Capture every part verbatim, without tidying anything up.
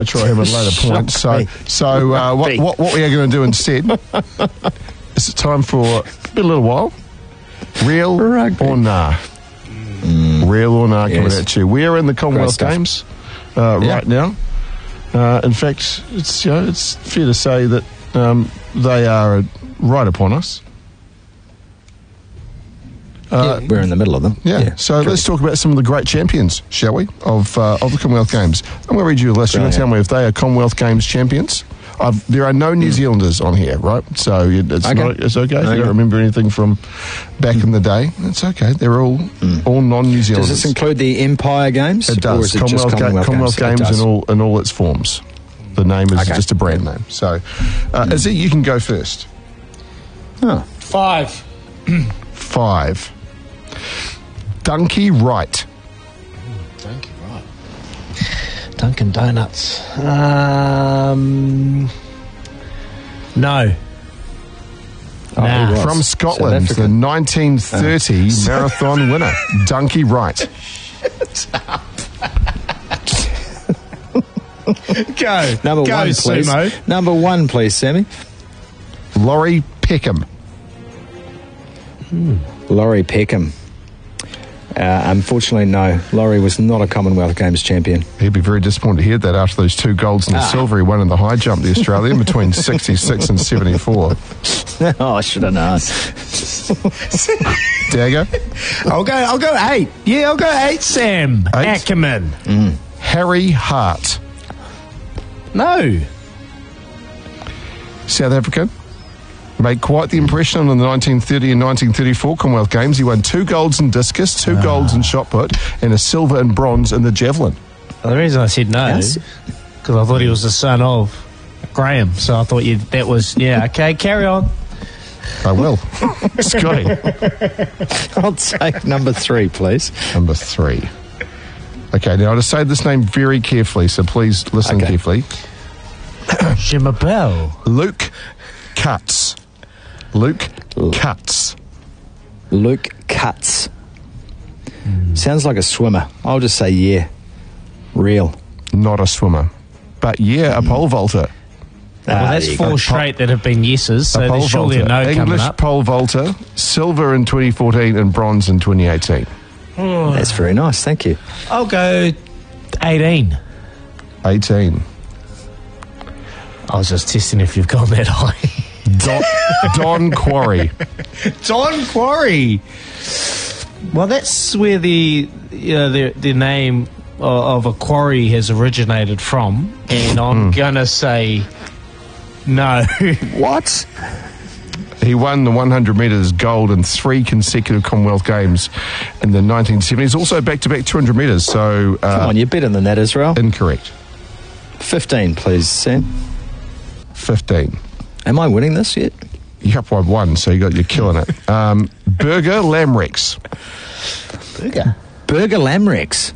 try him at a later point. So, so uh, what, what what we are going to do instead is it time for a little while. Real Rugby. or nah? Mm. Real or nah? Yes. Coming at you. We are in the Commonwealth Games uh, yeah. right now. Uh, in fact, it's you know it's fair to say that um, they are right upon us. Uh, yeah, we're in the middle of them. Yeah. yeah so correct. Let's talk about some of the great champions, shall we, of uh, of the Commonwealth Games. I'm going to read you a list. You're going to tell me if they are Commonwealth Games champions. I've, there are no New mm. Zealanders on here, right? So it's okay. Not, it's okay. If okay. you don't remember anything from back mm. in the day, it's okay. They're all mm. all non-New Zealanders. Does this include the Empire Games? It does. Or is it Commonwealth, just Commonwealth, Ga- Commonwealth Games, Games in all in all its forms. The name is okay. just a brand name. So, uh, mm. Izzy, you can go first. Oh. Five. Five. Dunky Wright. Dunky Wright. Dunkin' Donuts. Um, no. Oh, nah. From Scotland, the nineteen thirty oh. marathon winner, Dunky Wright. Go. Number Go, one, please. Sumo. Number one, please, Sammy. Laurie Peckham. Hmm. Laurie Peckham. Uh, unfortunately, no. Laurie was not a Commonwealth Games champion. He'd be very disappointed to hear that after those two golds and a ah. silver he won in the high jump, the Australian, between sixty-six and seventy-four. Oh, I should have known. Dagger? I'll go, I'll go eight. Yeah, I'll go eight, Sam. Eight? Ackerman. Mm. Harry Hart. No. South African. Made quite the impression on the nineteen thirty and nineteen thirty-four Commonwealth Games. He won two golds in discus, two oh. golds in shot put, and a silver and bronze in the javelin. Well, the reason I said no is because I thought he was the son of Graham. So I thought you that was, yeah, okay, carry on. I will. Scotty. I'll take number three, please. Number three. Okay, now to say this name very carefully, so please listen okay. carefully. Jimmy Bell. Luke Cutts. Luke L- Cutts. Luke Cutts. Mm. Sounds like a swimmer. I'll just say yeah. Real. Not a swimmer. But yeah, a pole vaulter. Well, ah, that's four straight that have been yeses, so there's surely a no English coming up. pole vaulter, silver in twenty fourteen and bronze in twenty eighteen. Oh. That's very nice, thank you. I'll go eighteen. eighteen. I was just testing if you've gone that high. Don, Don Quarry. Don Quarry. Well, that's where the you know, the, the name of a quarry has originated from, and I'm mm. going to say no. What? He won the one hundred metres gold in three consecutive Commonwealth Games in the nineteen seventies. Also back-to-back two hundred metres. So, uh, come on, you're better than that, Israel. Incorrect. fifteen, please, Sam. fifteen. Am I winning this yet? Yep, I've won, so you got, you're killing it. Um, Burger Lamrex. Burger? Burger Lamrex.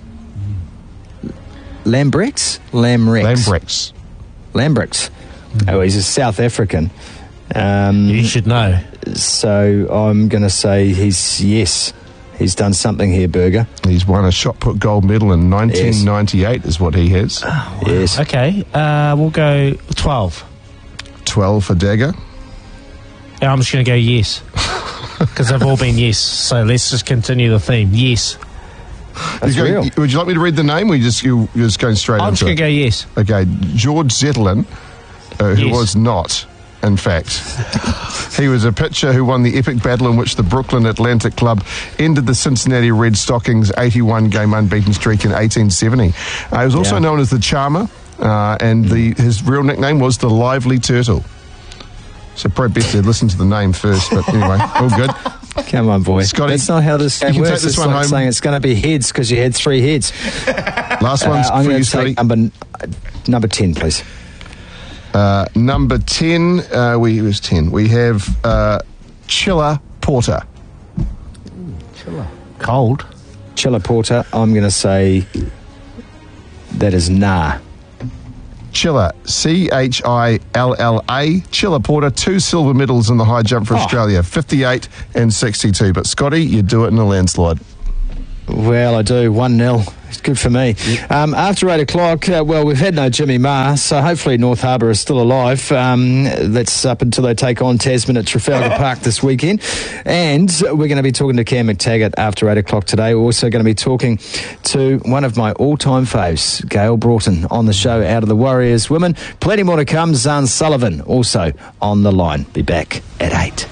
Lambrex? Lamrex. Lambrex. Lambrex. Oh, he's a South African. Um, you should know. So I'm going to say he's, yes, he's done something here, Burger. He's won a shot put gold medal in nineteen ninety-eight yes. is what he has. Oh, wow. Yes. Okay, uh, we'll go twelve. twelve for Dagger. Yeah, I'm just going to go yes. Because they've all been yes. So let's just continue the theme. Yes. That's you go, real. Would you like me to read the name, or you just, you, you're just going straight I'm into just going to go yes. Okay, George Zetterlin, uh, who yes. was not, in fact. He was a pitcher who won the epic battle in which the Brooklyn Atlantic Club ended the Cincinnati Red Stockings' eighty-one game unbeaten streak in eighteen seventy. Uh, he was also yeah. known as the Charmer, uh, and the his real nickname was the Lively Turtle. So probably best to listen to the name first, but anyway, all good. Come on, boy. Scotty, that's not how this game you can works. Take this it's one like home. Saying it's going to be heads because you had three heads. Last one's uh, for you, Scotty. Number, uh, number ten, please. Uh, number ten, uh, we, it was ten. We have uh, Chilla Porter. Chilla. Cold. Chilla Porter, I'm going to say that is nah. Chilla, C H I L L A. Chilla Porter, two silver medals in the high jump for oh. Australia, fifty-eight and sixty-two. But Scotty, you do it in a landslide. Well, I do. one nil. It's good for me. Yep. Um, after eight o'clock, uh, well, we've had no Jimmy Maher, so hopefully North Harbour is still alive. Um, that's up until they take on Tasman at Trafalgar Park this weekend. And we're going to be talking to Cam McTaggart after eight o'clock today. We're also going to be talking to one of my all-time faves, Gail Broughton, on the show Out of the Warriors Women. Plenty more to come. Zan Sullivan also on the line. Be back at eight.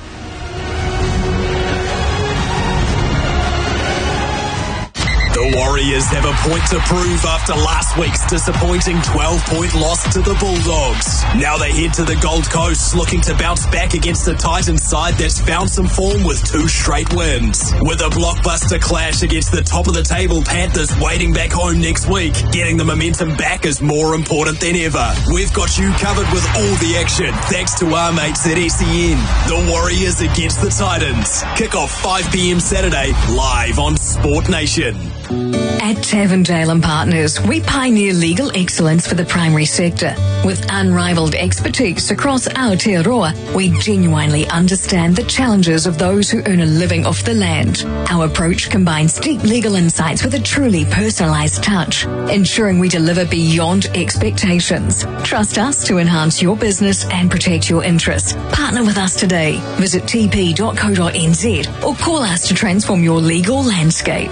The Warriors have a point to prove after last week's disappointing twelve-point loss to the Bulldogs. Now they head to the Gold Coast looking to bounce back against the Titans side that's found some form with two straight wins. With a blockbuster clash against the top-of-the-table Panthers waiting back home next week, getting the momentum back is more important than ever. We've got you covered with all the action thanks to our mates at S E N. The Warriors against the Titans. Kick off five p.m. Saturday, live on Sport Nation. At Tavendale and Partners, we pioneer legal excellence for the primary sector. With unrivaled expertise across Aotearoa, we genuinely understand the challenges of those who earn a living off the land. Our approach combines deep legal insights with a truly personalised touch, ensuring we deliver beyond expectations. Trust us to enhance your business and protect your interests. Partner with us today. Visit t p dot co dot n z or call us to transform your legal landscape.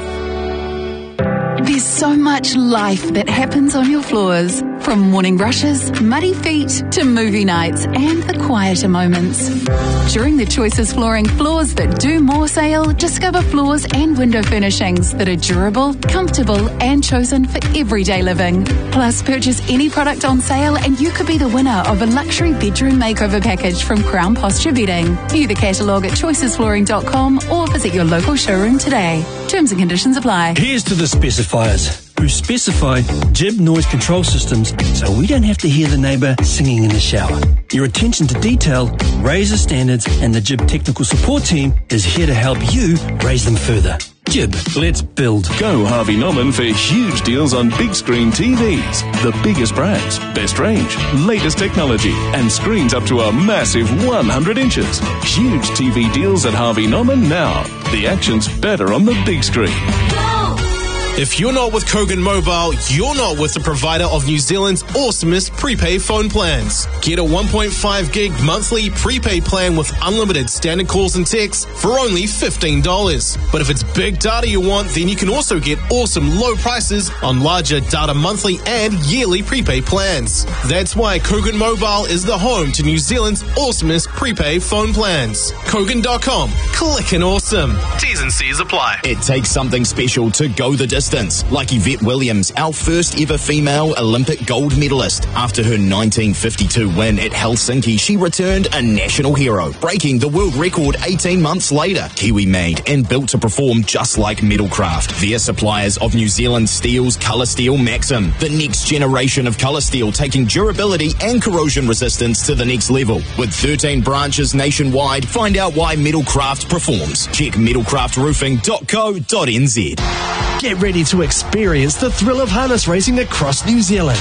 There's so much life that happens on your floors. From morning rushes, muddy feet, to movie nights and the quieter moments. During the Choices Flooring Floors That Do More sale, discover floors and window furnishings that are durable, comfortable and chosen for everyday living. Plus, purchase any product on sale and you could be the winner of a luxury bedroom makeover package from Crown Posture Bedding. View the catalogue at choices flooring dot com or visit your local showroom today. Terms and conditions apply. Here's to the specifiers who specify Jib noise control systems so we don't have to hear the neighbour singing in the shower. Your attention to detail, raises standards, and the Jib technical support team is here to help you raise them further. Jib, let's build. Go Harvey Norman for huge deals on big screen T Vs. The biggest brands, best range, latest technology, and screens up to a massive one hundred inches. Huge T V deals at Harvey Norman now. The action's better on the big screen. If you're not with Kogan Mobile, you're not with the provider of New Zealand's awesomest prepaid phone plans. Get a one point five gig monthly prepaid plan with unlimited standard calls and texts for only fifteen dollars. But if it's big data you want, then you can also get awesome low prices on larger data monthly and yearly prepaid plans. That's why Kogan Mobile is the home to New Zealand's awesomest prepaid phone plans. Kogan dot com. Click and awesome. T's and C's apply. It takes something special to go the distance. Like Yvette Williams, our first ever female Olympic gold medalist. After her nineteen fifty-two win at Helsinki, she returned a national hero, breaking the world record eighteen months later. Kiwi made and built to perform just like Metalcraft. They're suppliers of New Zealand Steel's Colour Steel Maxim, the next generation of colour steel, taking durability and corrosion resistance to the next level. With thirteen branches nationwide, find out why Metalcraft performs. Check metalcraft roofing dot co dot n z. Get ready to experience the thrill of harness racing across New Zealand.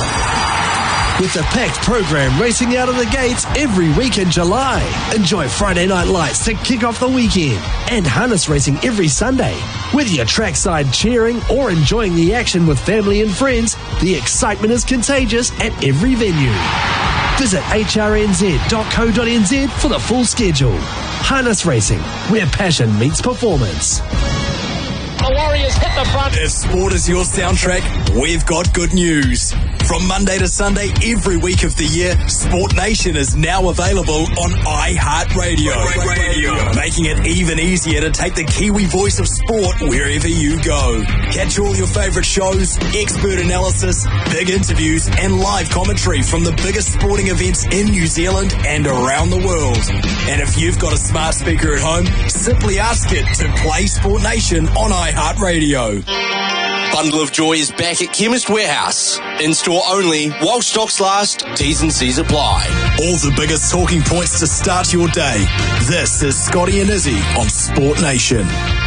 With a packed program racing out of the gates every week in July. Enjoy Friday night lights to kick off the weekend and harness racing every Sunday. Whether you're trackside cheering or enjoying the action with family and friends, the excitement is contagious at every venue. Visit h r n z dot co dot n z for the full schedule. Harness racing, where passion meets performance. The Warriors hit the front. If sport is your soundtrack, we've got good news. From Monday to Sunday, every week of the year, Sport Nation is now available on iHeartRadio. Radio, making it even easier to take the Kiwi voice of sport wherever you go. Catch all your favourite shows, expert analysis, big interviews, and live commentary from the biggest sporting events in New Zealand and around the world. And if you've got a smart speaker at home, simply ask it to play Sport Nation on iHeartRadio. Bundle of Joy is back at Chemist Warehouse. In-store only, while stocks last, T's and C's apply. All the biggest talking points to start your day. This is Scotty and Izzy on Sport Nation.